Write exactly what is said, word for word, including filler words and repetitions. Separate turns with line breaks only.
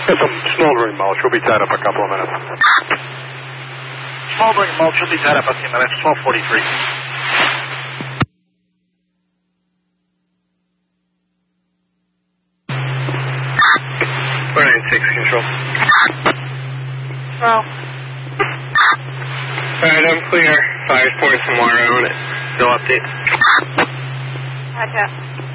Got some smoldering mulch. We'll be tied up a couple of minutes.
Smoldering mulch will be tied up a few minutes. twelve forty-three.
four nine six, control.
Well.
Alright, I'm clear. Fire's pouring some water on it. No update.
Roger.